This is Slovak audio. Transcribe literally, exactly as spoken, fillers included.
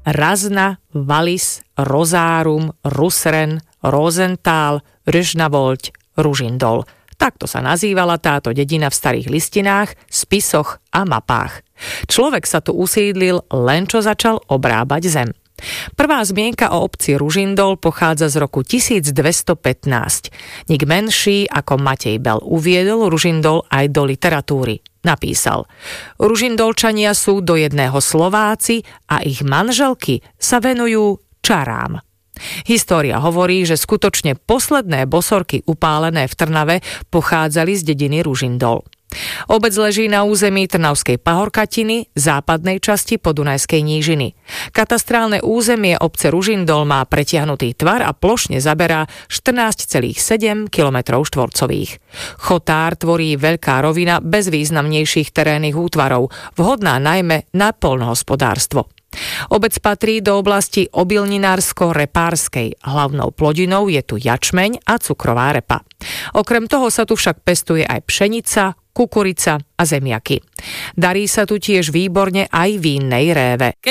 Razna, Wallis, Rozárum, Rusren, Rosenthal, Rüžnavold, Ružindol. Takto sa nazývala táto dedina v starých listinách, spisoch a mapách. Človek sa tu usídlil len čo začal obrábať zem. Prvá zmienka o obci Ružindol pochádza z roku tisícdvestopätnásť. Nik menší ako Matej Bel uviedol Ružindol aj do literatúry. Napísal: Ružindolčania sú do jedného Slováci a ich manželky sa venujú čarám. História hovorí, že skutočne posledné bosorky upálené v Trnave pochádzali z dediny Ružindol. Obec leží na území Trnavskej pahorkatiny, západnej časti Podunajskej nížiny. Katastrálne územie obce Ružindol má pretiahnutý tvar a plošne zaberá štrnásť celá sedem kilometrov štvorcových. Chotár tvorí veľká rovina bez významnejších terénnych útvarov, vhodná najmä na poľnohospodárstvo. Obec patrí do oblasti obilninársko-repárskej. Hlavnou plodinou je tu jačmeň a cukrová repa. Okrem toho sa tu však pestuje aj pšenica, kukurica a zemiaky. Darí sa tu tiež výborne aj vínnej réve.